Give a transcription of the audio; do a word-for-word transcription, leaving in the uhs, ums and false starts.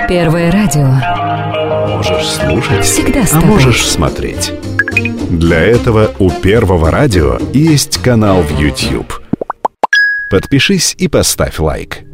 Первое радио. Можешь слушать, Всегда с а тобой. можешь смотреть. Для этого у Первого радио есть канал в YouTube. Подпишись и поставь лайк.